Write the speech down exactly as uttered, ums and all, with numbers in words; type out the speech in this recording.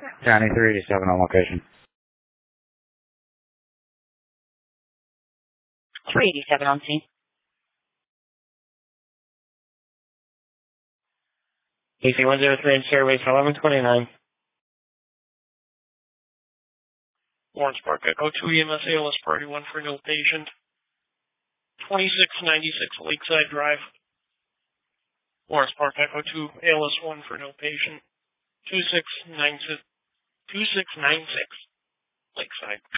County three eighty-seven on location. three eighty-seven on scene. A C one zero three in Stairways, eleven twenty-nine. Lawrence Park Echo two E M S A L S Party one for no patient. twenty-six ninety-six Lakeside Drive. Lawrence Park Echo two A L S one for no patient. two six nine six Lakeside.